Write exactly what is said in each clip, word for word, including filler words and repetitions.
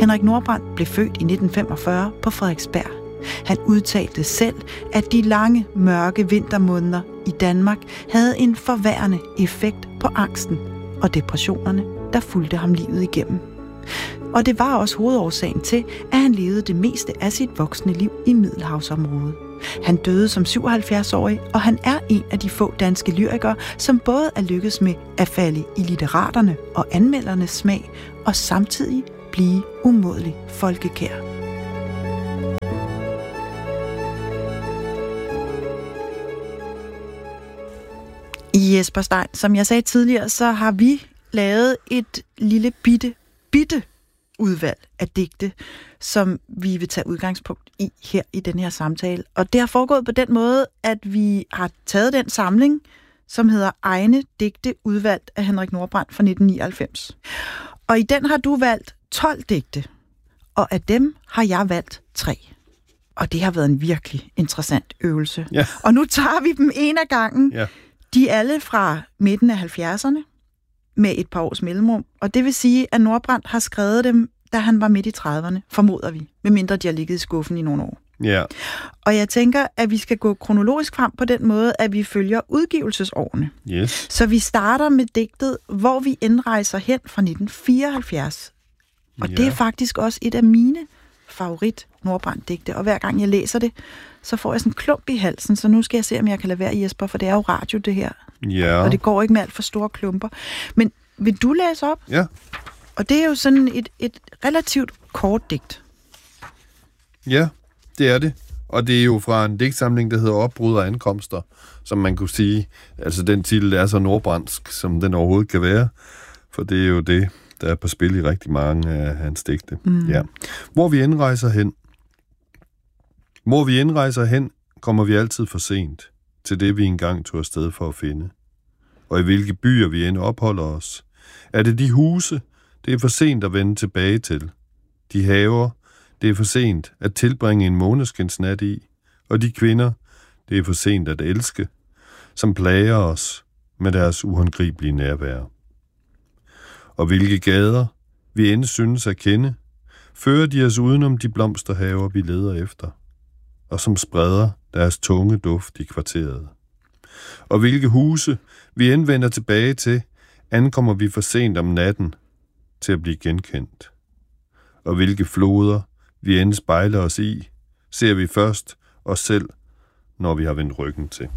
Henrik Nordbrandt blev født i nitten femogfyrre på Frederiksberg. Han udtalte selv, at de lange, mørke vintermåneder i Danmark havde en forværrende effekt på angsten og depressionerne, der fulgte ham livet igennem. Og det var også hovedårsagen til, at han levede det meste af sit voksne liv i Middelhavsområdet. Han døde som syvoghalvfjerds-årig, og han er en af de få danske lyrikere, som både er lykkedes med at falde i litteraterne og anmeldernes smag, og samtidig blive umådelig folkekær. I Jesper Stein, som jeg sagde tidligere, så har vi lavet et lille bitte, bitte udvalg af digte, som vi vil tage udgangspunkt i her i den her samtale. Og det har foregået på den måde, at vi har taget den samling, som hedder Egne digte udvalgt af Henrik Nordbrandt fra nitten nioghalvfems. Og i den har du valgt tolv digte, og af dem har jeg valgt tre. Og det har været en virkelig interessant øvelse. Ja. Og nu tager vi dem en af gangen. Ja. De er alle fra midten af halvfjerdserne med et par års mellemrum. Og det vil sige, at Nordbrandt har skrevet dem, da han var midt i trediverne, formoder vi. Medmindre de har ligget i skuffen i nogle år. Ja. Og jeg tænker, at vi skal gå kronologisk frem på den måde, at vi følger udgivelsesårene. Yes. Så vi starter med digtet, hvor vi indrejser hen fra nitten fireoghalvfjerds. Og Ja. det er faktisk også et af mine favorit Nordbrandt-digte. Og hver gang jeg læser det, så får jeg sådan en klump i halsen. Så nu skal jeg se, om jeg kan lade være, Jesper, for det er jo radio, det her. Ja. Og det går ikke med alt for store klumper. Men vil du læse op? Ja. Og det er jo sådan et, et relativt kort digt. Ja, det er det. Og det er jo fra en digtsamling, der hedder Opbrud og ankomster, som man kunne sige, altså den titel er så nordbrandsk, som den overhovedet kan være. For det er jo det, der er på spil i rigtig mange af hans digte. Mm. Ja. Hvor vi indrejser hen. Hvor vi indrejser hen, kommer vi altid for sent til det, vi engang tog afsted for at finde. Og i hvilke byer vi end opholder os. Er det de huse, det er for sent at vende tilbage til. De haver, det er for sent at tilbringe en måneskinsnat i. Og de kvinder, det er for sent at elske, som plager os med deres uhåndgribelige nærvær. Og hvilke gader vi end synes at kende, fører de os udenom de blomsterhaver, vi leder efter, og som spreder deres tunge duft i kvarteret. Og hvilke huse vi end vender tilbage til, ankommer vi for sent om natten til at blive genkendt. Og hvilke floder vi end spejler os i, ser vi først os selv, når vi har vendt ryggen til.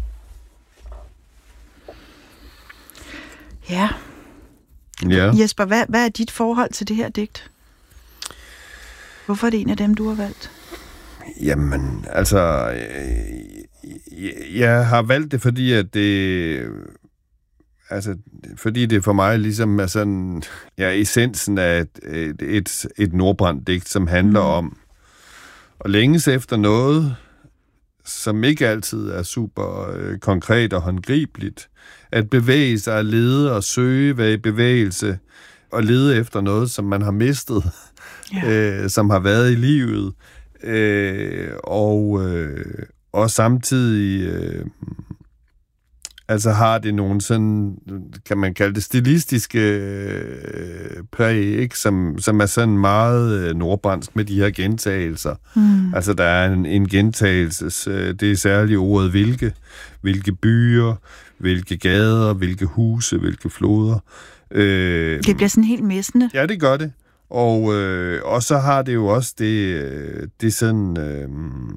Ja. Ja. Jesper, hvad, hvad er dit forhold til det her digt? Hvorfor er det en af dem, du har valgt? Jamen, altså, jeg, jeg har valgt det, fordi at det, altså, fordi det for mig ligesom er sådan, ja, essensen af et, et, et, et Nordbrandt-digt, som handler mm. om at længes efter noget, som ikke altid er super øh, konkret og håndgribeligt. At bevæge sig, at lede og søge, være i bevægelse, og lede efter noget, som man har mistet, ja. øh, som har været i livet. Øh, og, øh, og samtidig øh, altså har det nogle sådan, kan man kalde det, stilistiske øh, præg, ikke? Som, som er sådan meget øh, nordbrandsk med de her gentagelser. Mm. Altså der er en, en gentagelses, øh, det er særligt ordet hvilke, hvilke byer, hvilke gader, hvilke huse, hvilke floder. Øh, det bliver sådan helt messende. Ja, det gør det. Og, øh, og så har det jo også det, det sådan, øh,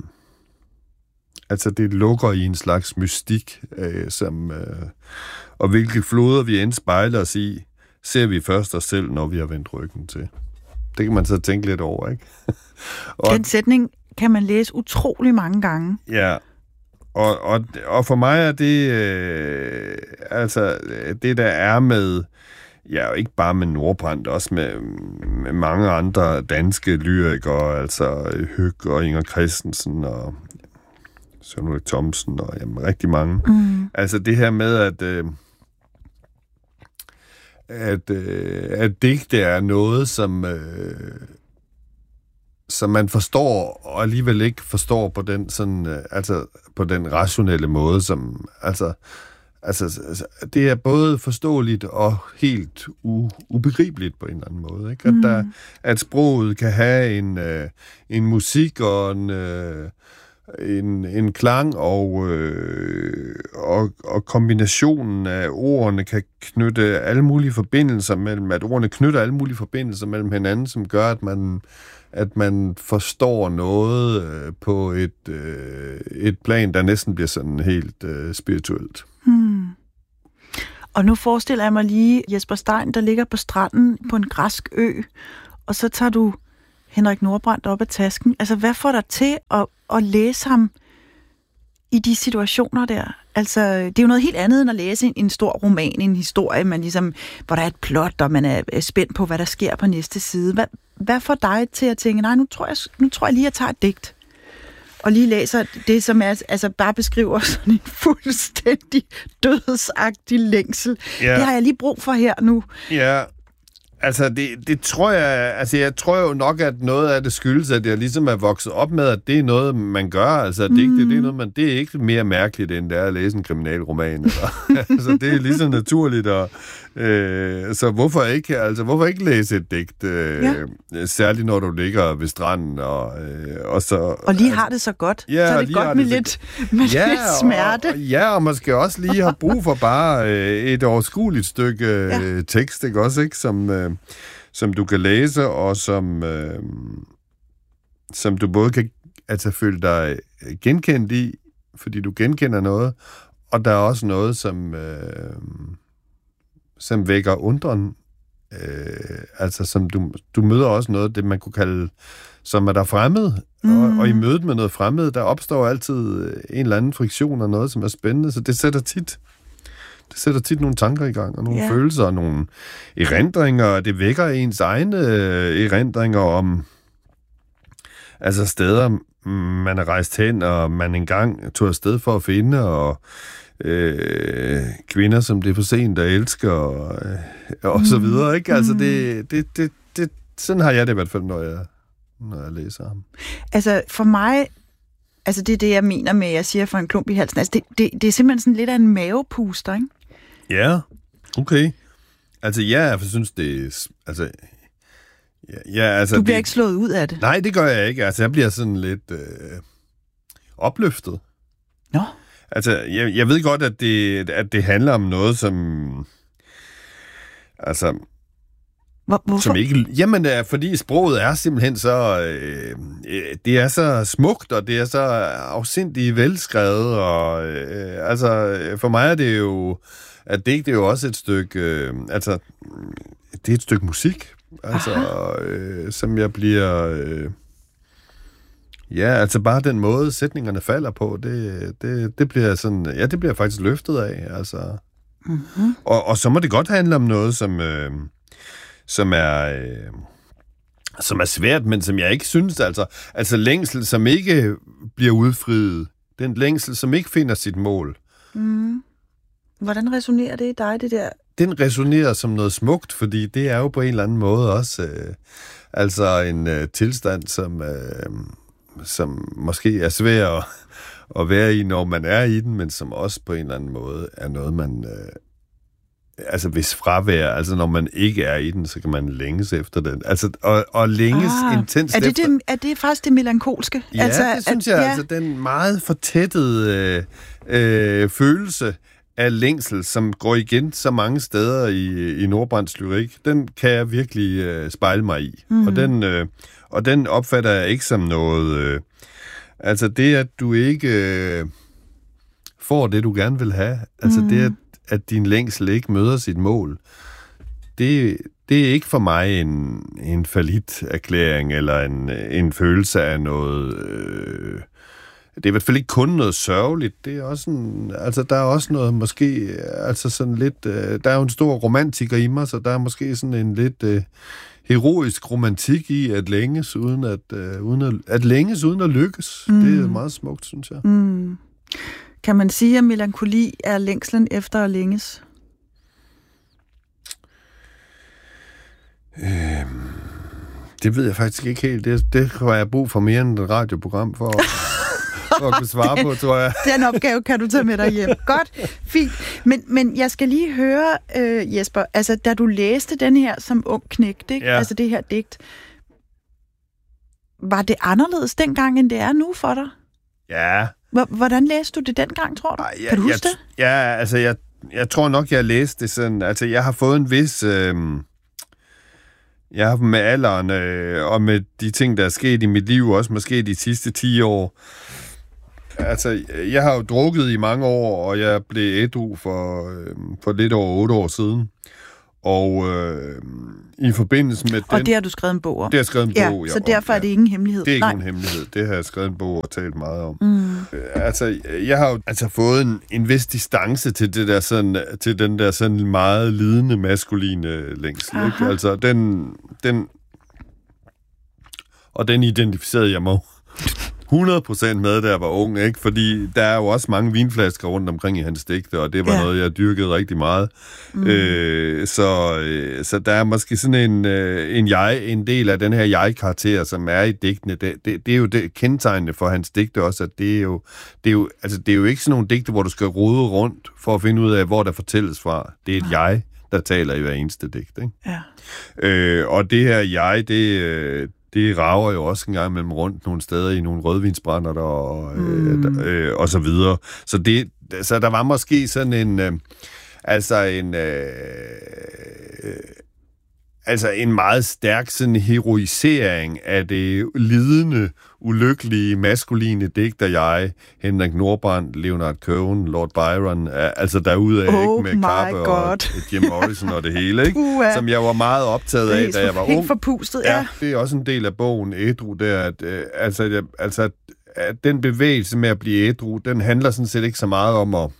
altså det lukker i en slags mystik, øh, som, øh, og hvilke floder vi end spejler os i, ser vi først os selv, når vi har vendt ryggen til. Det kan man så tænke lidt over, ikke? og, Den sætning kan man læse utrolig mange gange. Ja, og, og, og for mig er det, øh, altså det der er med, ja, ikke bare med Nordbrandt, også med, med mange andre danske lyrikere, altså Høg og Inger Christensen og Søren Ulrik Thomsen og jamen, rigtig mange. Mm. Altså det her med, at, øh, at, øh, at digte er noget, som, øh, som man forstår, og alligevel ikke forstår på den, sådan, øh, altså, på den rationelle måde, som, altså, Altså, altså, det er både forståeligt og helt u- ubegribeligt på en eller anden måde. Ikke? At, mm. der, at sproget kan have en, øh, en musik og en, øh, en, en klang, og, øh, og, og kombinationen af ordene kan knytte alle mulige forbindelser mellem, at ordene knytter alle mulige forbindelser mellem hinanden, som gør, at man, at man forstår noget øh, på et, øh, et plan, der næsten bliver sådan helt øh, spirituelt. Hmm. Og nu forestiller jeg mig lige Jesper Stein, der ligger på stranden på en græsk ø, og så tager du Henrik Nordbrandt op af tasken. Altså, hvad får dig til at, at læse ham i de situationer der? Altså, det er jo noget helt andet end at læse en, en stor roman, en historie, man ligesom, hvor der er et plot, og man er spændt på, hvad der sker på næste side. Hvad, hvad får dig til at tænke, nej, nu tror jeg, nu tror jeg lige, at jeg tager et digt, og lige læser det, som er, altså bare beskriver sådan en fuldstændig dødsagtig længsel. Yeah. Det har jeg lige brug for her nu. Ja, yeah. Altså, det, det tror jeg, altså jeg tror jo nok, at noget af det skyldes, at jeg ligesom er vokset op med, at det er noget, man gør. Altså, det er, mm. ikke, det, det er, noget, man, det er ikke mere mærkeligt, end det er at læse en kriminalroman. Eller, altså, det er lige så naturligt. Og, øh, så hvorfor ikke, altså, hvorfor ikke læse et digt? Øh, ja. Særligt når du ligger ved stranden. Og, øh, og, så, og lige har det så godt. Ja, så er det godt med, det lidt, med ja, lidt smerte. Og, og, ja, og man skal også lige have brug for bare øh, et overskueligt stykke øh, ja. tekst, ikke også, ikke? Som... Øh, som du kan læse, og som, øh, som du både kan altså, føle dig genkendt i, fordi du genkender noget, og der er også noget, som, øh, som vækker undren. Øh, altså, som du, du møder også noget, det man kunne kalde, som er der fremmed, mm. og, og i mødet med noget fremmed, der opstår altid en eller anden friktion og noget, som er spændende, så det sætter tit Det sætter tit nogle tanker i gang, og nogle yeah. følelser, og nogle erindringer, og det vækker ens egne erindringer om altså steder, man er rejst hen, og man engang tog afsted for at finde, og øh, kvinder, som det er for sent at elske, og, og mm. så videre, ikke? Altså, det, det, det, det, sådan har jeg det i hvert fald, når jeg, når jeg læser ham. Altså, for mig... Altså, det er det, jeg mener med, jeg siger for en klump i halsen. Altså, det, det, det er simpelthen sådan lidt af en mavepuster, ikke? Ja, okay. Altså, ja, jeg synes, det er... Altså, ja, ja, altså, du bliver det, ikke slået ud af det? Nej, det gør jeg ikke. Altså, jeg bliver sådan lidt øh, opløftet. Nå? Altså, jeg, jeg ved godt, at det, at det handler om noget, som... Altså... Hvor, hvorfor? Som ikke, jamen, fordi sproget er simpelthen så... Øh, det er så smukt, og det er så afsindigt velskrevet, og øh, altså, for mig er det jo... At det, det er jo også et stykke... Øh, altså, det er et stykke musik, altså, øh, som jeg bliver... Øh, ja, altså bare den måde, sætningerne falder på, det, det, det bliver sådan... Ja, det bliver faktisk løftet af, altså. Mm-hmm. Og, og så må det godt handle om noget, som... Øh, som er, øh, som er svært, men som jeg ikke synes, altså, altså længsel, som ikke bliver udfriet, den længsel, som ikke finder sit mål. Mm. Hvordan resonerer det i dig, det der? Den resonerer som noget smukt, fordi det er jo på en eller anden måde også øh, altså en øh, tilstand, som, øh, som måske er svær at, at være i, når man er i den, men som også på en eller anden måde er noget, man... Øh, altså hvis fravær, altså når man ikke er i den, så kan man længes efter den. Altså, og, og længes ah, intenst er det efter... Det, er det faktisk det melankolske? Ja, altså, det synes at, jeg. Ja. Altså den meget fortættede øh, øh, følelse af længsel, som går igen så mange steder i, i Nordbrandts lyrik, den kan jeg virkelig øh, spejle mig i. Mm. Og, den, øh, og den opfatter jeg ikke som noget... Øh, altså det, at du ikke øh, får det, du gerne vil have. Altså mm. det, at at din længsel ikke møder sit mål, det, det er ikke for mig en, en fallit-erklæring eller en, en følelse af noget... Øh, det er i hvert fald ikke kun noget sørgeligt, det er også en, altså der er også noget måske, altså sådan lidt, øh, der er jo en stor romantiker i mig, så der er måske sådan en lidt øh, heroisk romantik i at længes uden at, øh, uden at, at længes uden at lykkes. Mm. Det er meget smukt, synes jeg. Mm. Kan man sige, at melankoli er længslen efter at længes? Øhm, det ved jeg faktisk ikke helt. Det, det har jeg brug for mere end et radioprogram for, for at kunne svare på, tror jeg. Den opgave kan du tage med dig hjem. Godt, fint. Men, men jeg skal lige høre, øh, Jesper, altså da du læste den her som ung knægt, ikke? Ja. Altså det her digt, var det anderledes dengang, end det er nu for dig? Ja. Hvordan læste du det dengang, tror du? Ej, jeg, kan du huske jeg, det? Ja, altså jeg, jeg tror nok, jeg læste det sådan, altså jeg har fået en vis... Øh, jeg har med alderen øh, og med de ting, der er sket i mit liv, også måske de sidste ti år. Altså, jeg har jo drukket i mange år, og jeg blev ædru for, øh, for lidt over otte år siden. Og øh, i forbindelse med den... Og det har du skrevet en bog om? Det har jeg skrevet en ja, bog, så derfor om, er det ingen hemmelighed? Det er ikke Nej. nogen hemmelighed. Det har jeg skrevet en bog og talt meget om. Mm. Altså, jeg har jo altså fået en, en vis distance til, det der sådan, til den der sådan meget lidende maskuline længsel. Ikke? Altså, den... den og den identificerede jeg mig hundrede procent med, da jeg var ung, ikke? Fordi der er jo også mange vinflasker rundt omkring i hans digte, og det var ja. noget, jeg dyrkede rigtig meget. Mm. Øh, så, øh, så der er måske sådan en, øh, en jeg, en del af den her jeg-karakter, som er i digtene. Det, det, det er jo det kendetegnende for hans digte også, at det er jo, det er jo, altså, det er jo ikke sådan nogle digte, hvor du skal rode rundt for at finde ud af, hvor der fortælles fra. Det er et ja. jeg, der taler i hver eneste digt, ikke? Ja. Øh, og det her jeg, det... Øh, det rager jo også en gang mellem rundt nogle steder i nogle rødvinsbrænder og, mm. øh, øh, og så videre. Så, det, så der var måske sådan en, øh, altså en, øh, øh, altså en meget stærk sådan heroisering af det lidende, ulykkelige, maskuline digter jeg, Henrik Nordbrandt, Leonard Cohen, Lord Byron, altså derudaf, oh ikke med Kappe og Jim Morrison og det hele, ikke? Uh, som jeg var meget optaget af, da jeg var helt ung. Forpustet, ja. ja. Det er også en del af bogen, ædru, der, at, øh, altså, jeg, altså, at den bevægelse med at blive ædru, den handler sådan set ikke så meget om at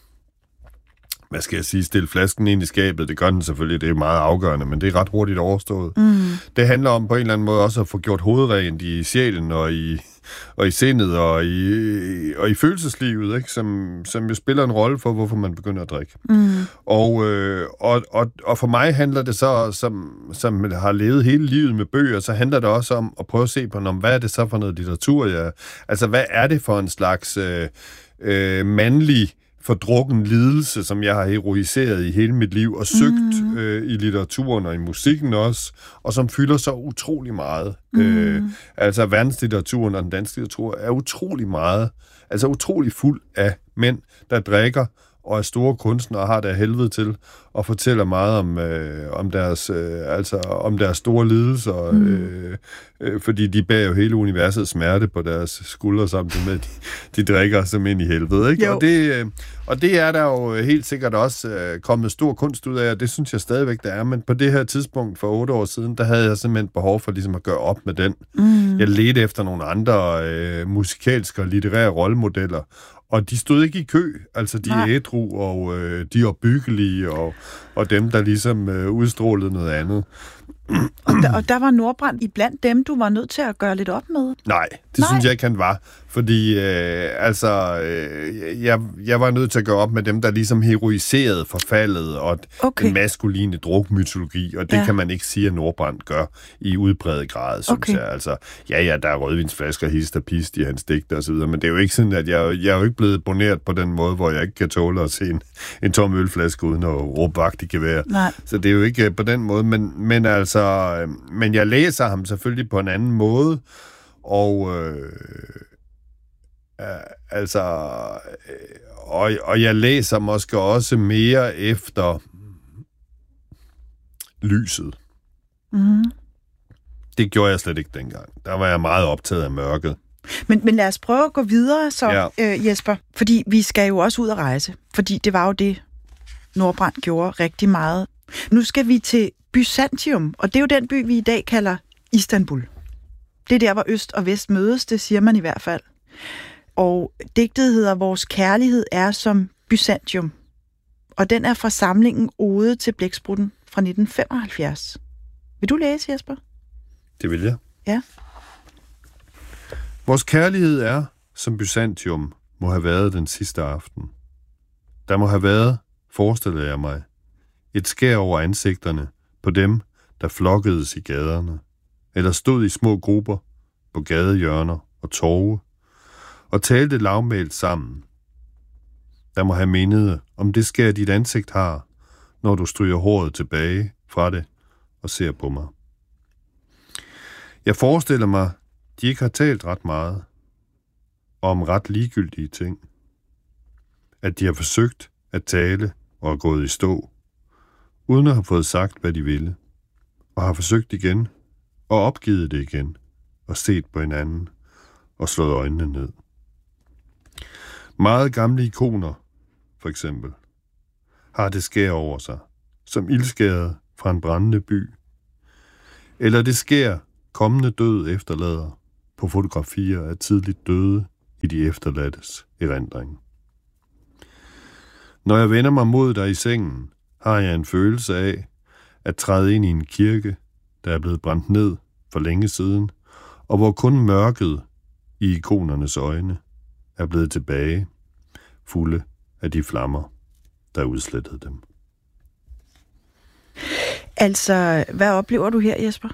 hvad skal jeg sige, stille flasken ind i skabet. Det gør den selvfølgelig, det er meget afgørende, men det er ret hurtigt overstået. Mm. Det handler om på en eller anden måde også at få gjort hovedrent i sjælen og i, og i sindet og i, og i følelseslivet, ikke? Som, som jo spiller en rolle for, hvorfor man begynder at drikke. Mm. Og, øh, og, og, og for mig handler det så, som, som har levet hele livet med bøger, så handler det også om at prøve at se på, hvad er det så for noget litteratur? Jeg, altså, hvad er det for en slags øh, øh, mandlig fordrukken lidelse, som jeg har heroiseret i hele mit liv, og søgt mm. øh, i litteraturen og i musikken også, og som fylder så utrolig meget. Mm. Øh, altså verdenslitteraturen og den danske litteratur er utrolig meget, altså utrolig fuld af mænd, der drikker, og er store kunstnere og har der helvede til, og fortæller meget om, øh, om, deres, øh, altså, om deres store lidelser, mm. øh, øh, fordi de bærer jo hele universets smerte på deres skuldre, samtidig med, at de, de drikker som ind i helvede. Ikke? Og, det, øh, og det er der jo helt sikkert også øh, kommet stor kunst ud af, og det synes jeg stadigvæk, der er, men på det her tidspunkt for otte år siden, der havde jeg simpelthen behov for ligesom at gøre op med den. Mm. Jeg ledte efter nogle andre øh, musikalske og litterære rollemodeller, og de stod ikke i kø, altså de er ædru, og øh, de er opbyggelige, og, og dem, der ligesom øh, udstrålede noget andet. Og der, og der var Nordbrandt i blandt dem, du var nødt til at gøre lidt op med? Nej, det Nej. synes jeg ikke, han var. Fordi, øh, altså, øh, jeg, jeg var nødt til at gøre op med dem, der ligesom heroiserede forfaldet og okay. den maskuline drukmytologi, og det ja. kan man ikke sige, at Nordbrandt gør i udbredet grad, synes okay. jeg. Altså, ja, ja, der er rødvinsflasker, hist og pist i hans digter og så videre, men det er jo ikke sådan, at jeg, jeg er jo ikke blevet boneret på den måde, hvor jeg ikke kan tåle at se en, en tom ølflaske uden at råbe vagt i gevær. Nej. Så det er jo ikke på den måde, men, men altså, men jeg læser ham selvfølgelig på en anden måde, og øh, øh, altså øh, og, og jeg læser måske også mere efter lyset. Mm. Det gjorde jeg slet ikke dengang. Der var jeg meget optaget af mørket. Men, men lad os prøve at gå videre så, ja. øh, Jesper, fordi vi skal jo også ud at rejse, fordi det var jo det, Nordbrandt gjorde rigtig meget. Nu skal vi til Byzantium, og det er jo den by, vi i dag kalder Istanbul. Det er der, hvor øst og vest mødes, det siger man i hvert fald. Og digtet hedder Vores kærlighed er som Byzantium, og den er fra samlingen Ode til Blæksprutten fra nitten femoghalvfjerds. Vil du læse, Jesper? Det vil jeg. Ja. Vores kærlighed er, som Byzantium må have været den sidste aften. Der må have været, forestiller jeg mig, et skær over ansigterne på dem, der flokkedes i gaderne, eller stod i små grupper på gadehjørner og torve, og talte lavmælt sammen. Der må have mindet om det skær dit ansigt har, når du stryger håret tilbage fra det og ser på mig. Jeg forestiller mig, de ikke har talt ret meget, og om ret ligegyldige ting. At de har forsøgt at tale og er gået i stå, uden at have fået sagt, hvad de ville, og har forsøgt igen, og opgivet det igen, og set på hinanden, og slået øjnene ned. Meget gamle ikoner, for eksempel, har det skær over sig, som ildskæret fra en brændende by. Eller det skær, kommende død efterlader på fotografier af tidligt døde i de efterladtes erindring. Når jeg vender mig mod dig i sengen, har jeg en følelse af at træde ind i en kirke, der er blevet brændt ned for længe siden, og hvor kun mørket i ikonernes øjne er blevet tilbage, fulde af de flammer, der udslettede dem. Altså, hvad oplever du her, Jesper?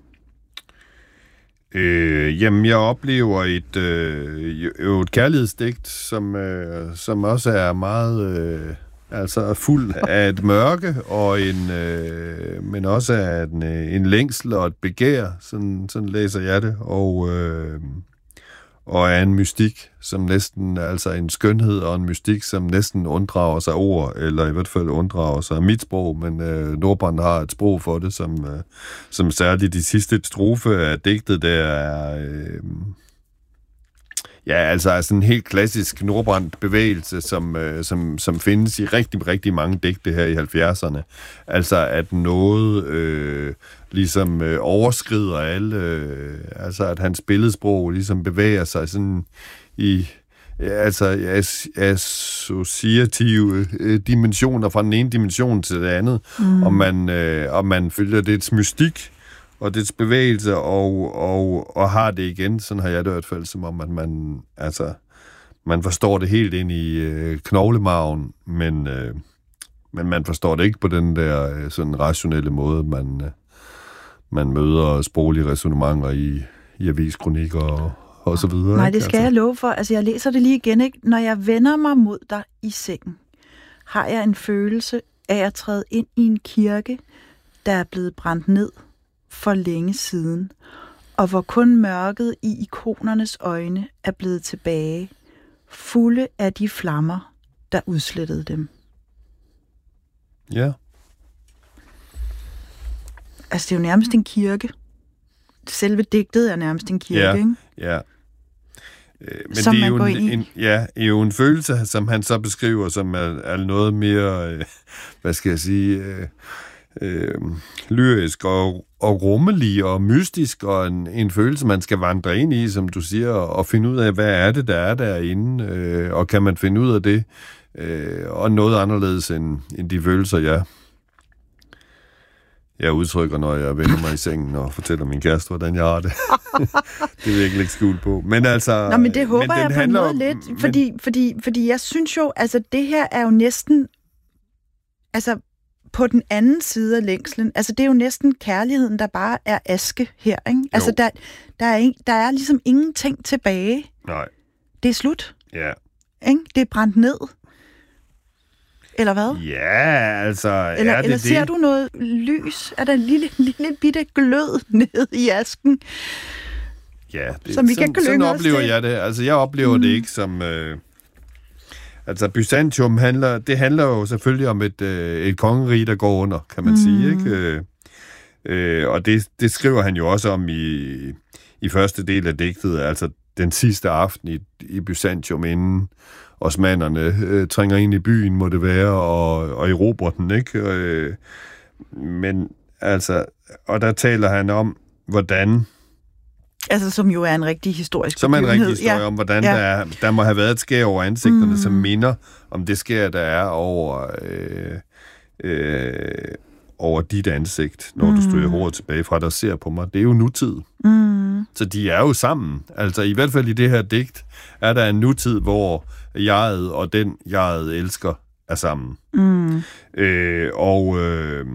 Øh, jamen, jeg oplever et, øh, jo et kærlighedsdigt, som, øh, som også er meget øh, altså fuld af et mørke, og en, øh, men også af en, en længsel og et begær, sådan, sådan læser jeg det, og, øh, og af en mystik, som næsten, altså en skønhed og en mystik, som næsten unddrager sig ord, eller i hvert fald unddrager sig mit sprog, men øh, Nordbrandt har et sprog for det, som, øh, som særligt de sidste strofe af digtet, der er, øh, ja, altså er sådan en helt klassisk Nordbrandt bevægelse, som, øh, som, som findes i rigtig, rigtig mange digte her i halvfjerdserne. Altså at noget øh, ligesom øh, overskrider alle, øh, altså at hans billedsprog ligesom bevæger sig sådan i altså as, associative øh, dimensioner fra den ene dimension til det andet, mm. og man øh, og man følger dets mystik og dets bevægelse og og og har det igen. Sådan har jeg det i hvert fald, som om at man altså man forstår det helt ind i øh, knoglemarven, men øh, men man forstår det ikke på den der øh, sådan rationelle måde, man øh, man møder sproglige ræsonnementer i i aviskronikker og og så videre. Nej, det skal altså. Jeg love for. Altså, jeg læser det lige igen, ikke? Når jeg vender mig mod dig i sengen, har jeg en følelse af at træde ind i en kirke, der er blevet brændt ned for længe siden, og hvor kun mørket i ikonernes øjne er blevet tilbage, fulde af de flammer, der udslettede dem. Ja. Altså, det er jo nærmest en kirke. Selve digtet er nærmest en kirke, ja, ikke? Ja. Øh, men som det er man jo går en, ind i. en, ja, er jo en følelse, som han så beskriver, som er, er noget mere, øh, hvad skal jeg sige, øh, øh, lyrisk og, og rummelig og mystisk, og en, en følelse, man skal vandre ind i, som du siger, og finde ud af, hvad er det, der er derinde, øh, og kan man finde ud af det, øh, og noget anderledes end, end de følelser, jeg Jeg udtrykker, når jeg vender mig i sengen og fortæller min kæreste, hvordan jeg har det. Det vil jeg ikke lægge skjul på. Men altså... Nå, men det håber men jeg på en måde om, lidt, men... fordi, fordi, fordi jeg synes jo, altså det her er jo næsten, altså på den anden side af længslen, altså det er jo næsten kærligheden, der bare er aske her, ikke? Altså der, der, er, der er ligesom ingenting tilbage. Nej. Det er slut. Ja. Ikke? Det er brændt ned. Eller hvad? Ja, altså... Eller, er det eller ser det? du noget lys? Er der en lille, lille bitte glød nede i asken? Ja, det, som vi sådan, kan sådan os oplever til. jeg det. Altså, jeg oplever mm. det ikke som... Øh, altså, Byzantium handler... Det handler jo selvfølgelig om et, øh, et kongerige, der går under, kan man mm. sige, ikke? Øh, øh, og det, det skriver han jo også om i, i første del af digtet, altså den sidste aften i, i Byzantium, inden osmannerne øh, trænger ind i byen, må det være, og, og erobrer den, ikke? Øh, men altså, og der taler han om, hvordan... Altså, som jo er en rigtig historisk Som er en rigtig historie ja. om, hvordan ja. der, der må have været et skær over ansigterne, mm. som minder om det skær, der er over, øh, øh, over dit ansigt, når mm. du stryger håret tilbage fra dig og ser på mig. Det er jo nutid. Mm. Så de er jo sammen. Altså, i hvert fald i det her digt, er der en nutid, hvor jeget og den, jeget elsker, er sammen. Mm. Øh, og... Øh,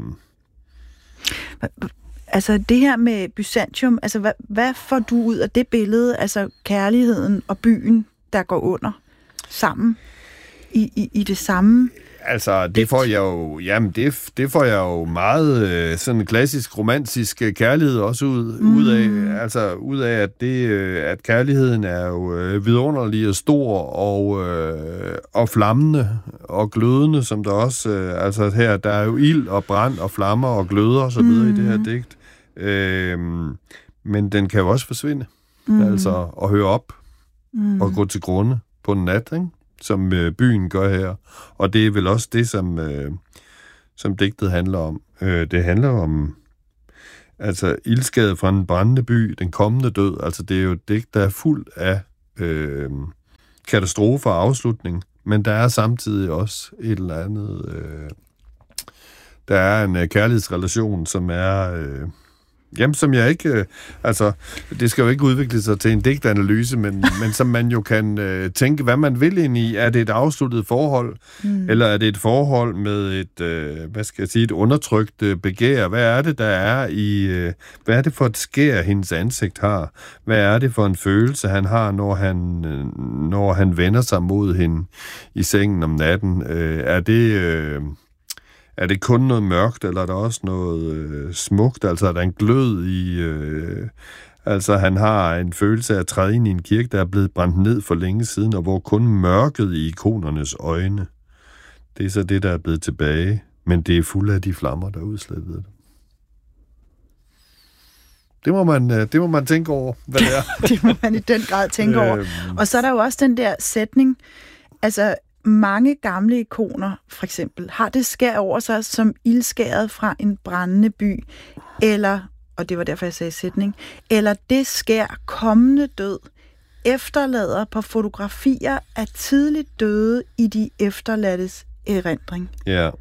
Altså det her med Byzantium, altså hvad, hvad får du ud af det billede, altså kærligheden og byen der går under sammen i, i, i det samme? Altså, det får jeg jo, jamen, det, det får jeg jo meget øh, sådan klassisk romantisk kærlighed også ud, mm. ud af. Altså, ud af, at, det, øh, at kærligheden er jo øh, vidunderlig og stor og, øh, og flammende og glødende, som der også, øh, altså her, der er jo ild og brand og flammer og gløder og så videre mm. i det her digt. Øh, men den kan jo også forsvinde. Mm. Altså, at høre op mm. og gå til grunde på en nat, ikke? Som øh, byen gør her. Og det er vel også det, som, øh, som digtet handler om. Øh, det handler om altså ildskade fra en brændende by, den kommende død. Altså det er jo et digt, der er fuld af øh, katastrofer og afslutning, men der er samtidig også et eller andet... Øh, der er en øh, kærlighedsrelation, som er... Øh, Jamen, som jeg ikke... Øh, altså, det skal jo ikke udvikle sig til en digtanalyse, men, men som man jo kan øh, tænke, hvad man vil ind i. Er det et afsluttet forhold, mm. eller er det et forhold med et, øh, hvad skal jeg sige, et undertrykt øh, begær? Hvad er det, der er i... Øh, hvad er det for et skær, hendes ansigt har? Hvad er det for en følelse, han har, når han, øh, når han vender sig mod hende i sengen om natten? Øh, er det... Øh, Er det kun noget mørkt, eller er der også noget øh, smukt? Altså, er der en glød i... Øh, altså, han har en følelse af at træde ind i en kirke, der er blevet brændt ned for længe siden, og hvor kun mørket i ikonernes øjne. Det er så det, der er blevet tilbage. Men det er fuld af de flammer, der udslettede det. Det må man, det må man tænke over, hvad det er. Det må man i den grad tænke over. Og så er der jo også den der sætning... Altså... Mange gamle ikoner, for eksempel, har det skær over sig som ildskæret fra en brændende by, eller, og det var derfor, jeg sagde sætning, eller det skær kommende død efterlader på fotografier af tidligt døde i de efterladtes erindring. Ja.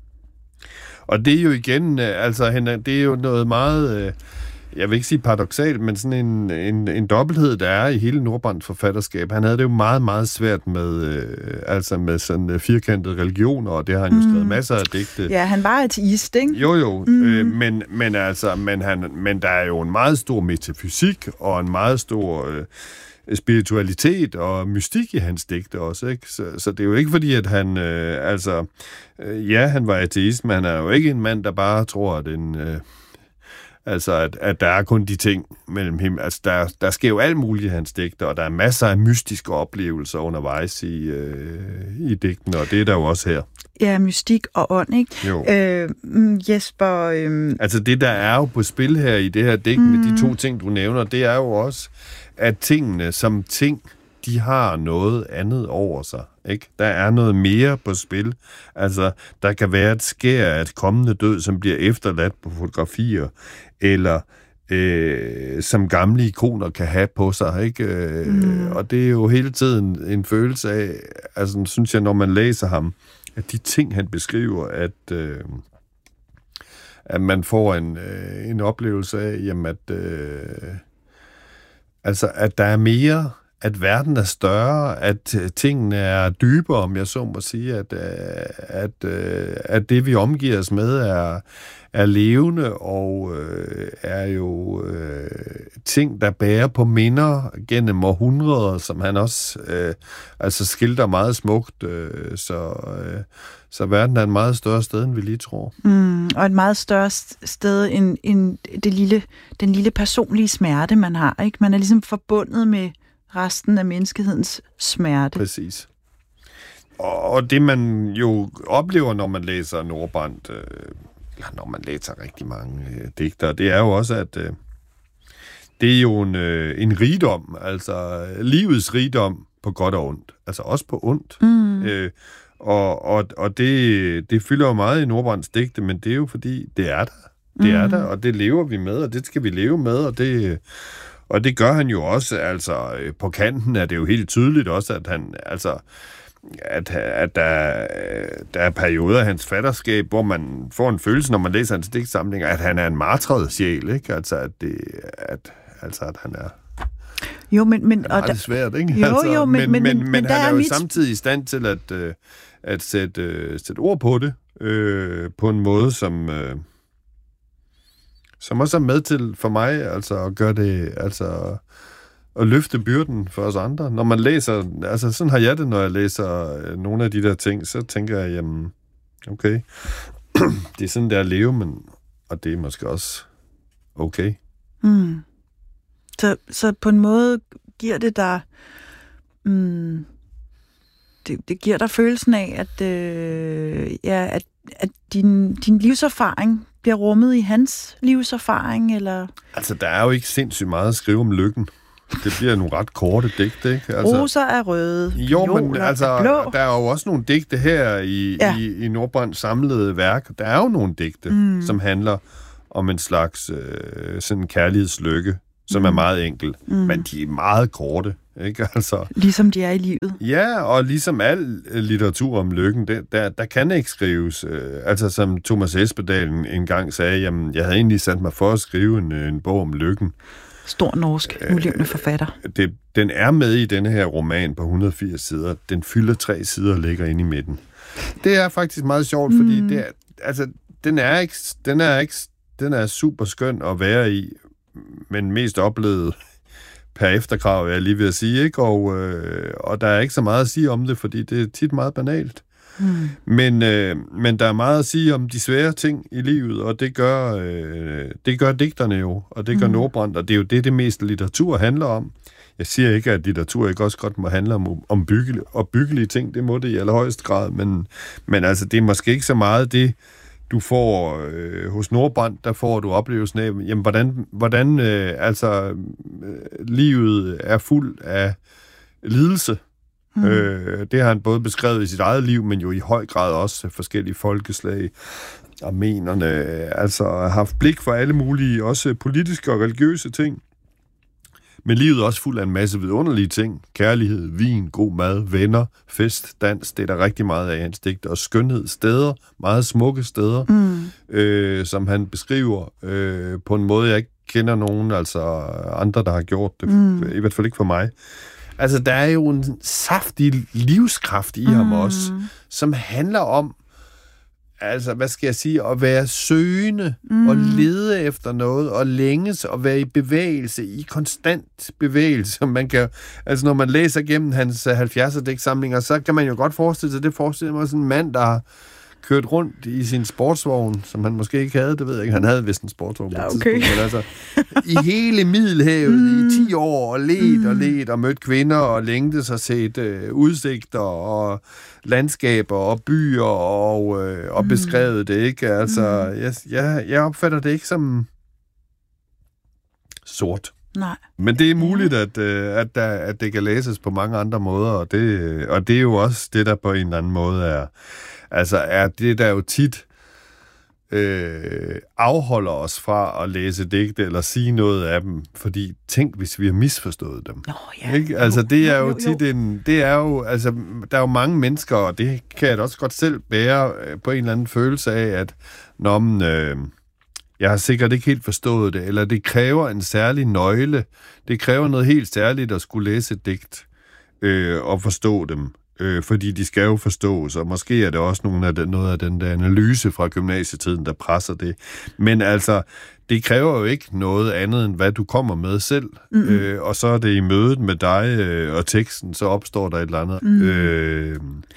Og det er jo igen, altså, det er jo noget meget... Jeg vil ikke sige paradoksalt, men sådan en, en, en dobbelthed, der er i hele Nordbrands forfatterskab. Han havde det jo meget, meget svært med, øh, altså med sådan øh, firkantede religioner, og det har han jo mm. skrevet masser af digte. Ja, han var ateist, ikke? Jo, jo, mm. øh, men, men, altså, men, han, men der er jo en meget stor metafysik, og en meget stor øh, spiritualitet og mystik i hans digte også, ikke? Så, så det er jo ikke fordi, at han, øh, altså, øh, ja, han var ateist, men han er jo ikke en mand, der bare tror, at en... Øh, Altså, at, at der er kun de ting mellem himmel. Altså, der, der sker jo alt muligt i hans digter, og der er masser af mystiske oplevelser undervejs i, øh, i digten, og det er der jo også her. Ja, mystik og ånd, ikke? Jo. Øh, Jesper... Øh... Altså, det der er jo på spil her i det her digt, mm. med de to ting, du nævner, det er jo også, at tingene som ting, de har noget andet over sig, ikke? Der er noget mere på spil. Altså, der kan være et skær af et kommende død, som bliver efterladt på fotografier, eller øh, som gamle ikoner kan have på sig, ikke? Øh, mm. Og det er jo hele tiden en følelse af, altså, synes jeg, når man læser ham, at de ting, han beskriver, at, øh, at man får en, øh, en oplevelse af, jamen, at, øh, altså, at der er mere... at verden er større, at tingene er dybere, om jeg så må sige, at, at, at det, vi omgiver os med, er, er levende og øh, er jo øh, ting, der bærer på minder gennem århundreder, som han også øh, altså skildrer meget smukt, øh, så, øh, så verden er et meget større sted, end vi lige tror. Mm, og et meget større sted end, end det lille, den lille personlige smerte, man har, ikke? Man er ligesom forbundet med resten af menneskehedens smerte. Præcis. Og det, man jo oplever, når man læser Nordbrandt, øh, eller når man læser rigtig mange øh, digtere, det er jo også, at øh, det er jo en, øh, en rigdom, altså livets rigdom på godt og ondt. Altså også på ondt. Mm. Øh, og og, og det, det fylder jo meget i Nordbrands digte, men det er jo fordi, det er der. Det mm. er der, og det lever vi med, og det skal vi leve med, og det... Og det gør han jo også, altså på kanten er det jo helt tydeligt også, at han, altså, at, at der, der er perioder af hans fatterskab, hvor man får en følelse, når man læser hans digtsamlinger, at han er en martret sjæl, ikke? Altså, at, det, at, altså, at han er... Jo, men... men han har det svært, ikke? Jo, altså, jo, men... Men, men, men, men han er jo mit... samtidig i stand til at, at sætte, sætte ord på det, øh, på en måde, som... Øh, som også er med til for mig, altså at gøre det, altså at løfte byrden for os andre. Når man læser, altså sådan har jeg det, når jeg læser nogle af de der ting, så tænker jeg, jamen, okay, det er sådan, der at leve, men, og det er måske også okay. Mm. Så, så på en måde giver det dig, mm, det, det giver dig følelsen af, at, øh, ja, at, at din, din livserfaring bliver rummet i hans livserfaring, eller? Altså, der er jo ikke sindssygt meget at skrive om lykken. Det bliver nogle ret korte digte, ikke? Altså, roser er røde, jo, men altså, er blå. Der er jo også nogle digte her i, ja. i, i Nordbrands samlede værk. Der er jo nogle digte, mm. som handler om en slags øh, sådan kærlighedslykke, som mm. er meget enkel, mm. men de er meget korte, ikke? Altså, ligesom de er i livet. Ja, og ligesom al litteratur om lykken, det, der, der kan ikke skrives. Øh, altså som Thomas Espedal engang sagde, jamen, jeg havde egentlig sat mig for at skrive en, en bog om lykken. Stor norsk, nulevende forfatter. Øh, det, den er med i denne her roman på et hundrede og firs sider. Den fylder tre sider og ligger inde i midten. Det er faktisk meget sjovt, fordi mm. det er, altså, den er ikke, den er ikke, den er super skøn at være i, men mest oplevet per efterkrav, jeg lige ved at sige, ikke? Og, øh, og der er ikke så meget at sige om det, fordi det er tit meget banalt. Mm. Men, øh, men der er meget at sige om de svære ting i livet, og det gør, øh, det gør digterne jo, og det gør mm. Nordbrandt, og det er jo det, det meste litteratur handler om. Jeg siger ikke, at litteratur ikke også godt må handle om, om byggelige, og byggelige ting, det må det i allerhøjeste grad, men, men altså, det er måske ikke så meget det, du får øh, hos Nordbrandt, der får du oplevelsen af, jamen, hvordan, hvordan øh, altså, øh, livet er fuld af lidelse. Mm. Øh, det har han både beskrevet i sit eget liv, men jo i høj grad også forskellige folkeslag. Armenerne, altså har haft blik for alle mulige, også politiske og religiøse ting. Men livet er også fuld af en masse vidunderlige ting. Kærlighed, vin, god mad, venner, fest, dans. Det er der rigtig meget af i hans digte. Og skønhed, steder, meget smukke steder, mm. øh, som han beskriver øh, på en måde, jeg ikke kender nogen, altså andre, der har gjort det. Mm. I hvert fald ikke for mig. Altså, der er jo en saftig livskraft i mm. ham også, som handler om, altså, hvad skal jeg sige, at være søgende mm. og lede efter noget, og længes og være i bevægelse, i konstant bevægelse. Man kan, altså, når man læser gennem hans halvfjerdser digtsamlinger, så kan man jo godt forestille sig, det forestiller mig sådan en mand, der har kørt rundt i sin sportsvogn, som han måske ikke havde, det ved jeg ikke. Han havde vist en sportsvogn. Ja, okay. Men altså, i hele Middelhavet mm. i ti år, og let mm. og let, og mødt kvinder, og længtes og set øh, udsigter, og landskaber, og byer, og, øh, og mm. beskrevet det, ikke? Altså, mm. jeg, jeg, jeg opfatter det ikke som sort. Nej. Men det er muligt, at, at, der, at det kan læses på mange andre måder, og det, og det er jo også det, der på en eller anden måde er, altså er det, der jo tit øh, afholder os fra at læse digte eller sige noget af dem, fordi tænk, hvis vi har misforstået dem. Nå, ja. Ikke? Altså, det er jo, jo, jo, tit en, det er jo, altså, der er jo mange mennesker, og det kan jeg da også godt selv bære på en eller anden følelse af, at når man, øh, jeg har sikkert ikke helt forstået det, eller det kræver en særlig nøgle. Det kræver noget helt særligt at skulle læse et digt øh, og forstå dem, øh, fordi de skal jo forstås, og måske er det også nogle af den, noget af den der analyse fra gymnasietiden, der presser det. Men altså, det kræver jo ikke noget andet, end hvad du kommer med selv, mm-hmm. øh, og så er det i mødet med dig øh, og teksten, så opstår der et eller andet. Mm. Øh,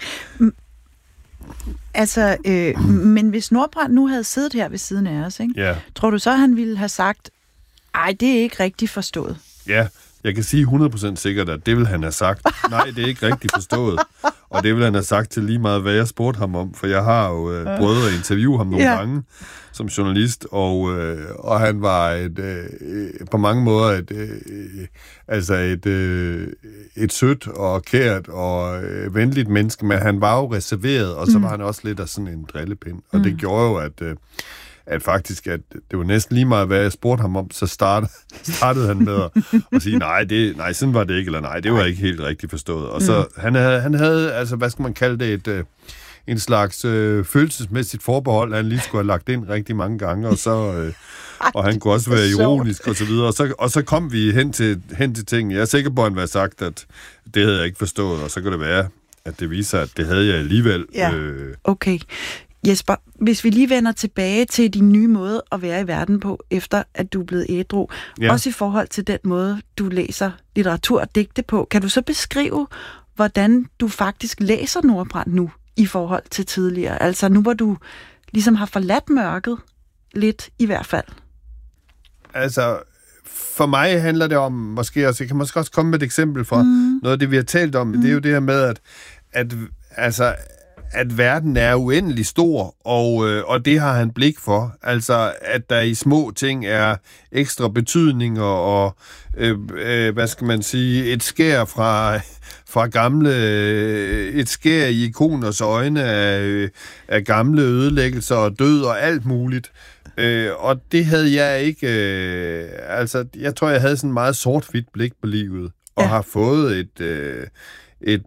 Altså, øh, men hvis Nordbrandt nu havde siddet her ved siden af os, ikke? Ja. Tror du så, han ville have sagt, ej, det er ikke rigtig forstået? Ja, jeg kan sige hundrede procent sikkert, at det vil han have sagt. Nej, det er ikke rigtig forstået. Og det vil han have sagt til lige meget, hvad jeg spurgte ham om, for jeg har jo øh, prøvet at interviewe ham nogle ja. gange som journalist, og, øh, og han var et, øh, på mange måder et, øh, altså et, øh, et sødt og kært og øh, venligt menneske, men han var jo reserveret, og så var mm. han også lidt af sådan en drillepind. Og mm. det gjorde jo, at øh, at faktisk, at det var næsten lige meget, hvad jeg spurgte ham om, så startede, startede han med at, at sige, nej, det, nej, sådan var det ikke, eller nej, det var ikke helt rigtigt forstået. Og så mm. han, havde, han havde, altså, hvad skal man kalde det, et, øh, en slags øh, følelsesmæssigt forbehold, han lige skulle have lagt ind rigtig mange gange, og så øh, og han kunne også være ironisk og så videre, og så, og så kom vi hen til, hen til tingene. Jeg er sikker på, at han havde sagt, at det havde jeg ikke forstået, og så kunne det være, at det viser, at det havde jeg alligevel. Ja, øh, okay. Jesper, hvis vi lige vender tilbage til din nye måde at være i verden på, efter at du er blevet ædru, ja. Også i forhold til den måde, du læser litteratur og digte på, kan du så beskrive, hvordan du faktisk læser Nordbrandt nu i forhold til tidligere? Altså nu, hvor du ligesom har forladt mørket, lidt i hvert fald. Altså, for mig handler det om, måske også, jeg kan måske også komme med et eksempel fra mm. noget af det, vi har talt om, mm. det er jo det her med, at, at altså, at verden er uendelig stor, og, øh, og det har han blik for. Altså, at der i små ting er ekstra betydninger, og øh, øh, hvad skal man sige, et skær fra, fra gamle, et skær i ikoners øjne af, af gamle ødelæggelser og død og alt muligt. Øh, og det havde jeg ikke, øh, altså, jeg tror, jeg havde sådan en meget sort-hvidt blik på livet, og ja. har fået et... Øh, et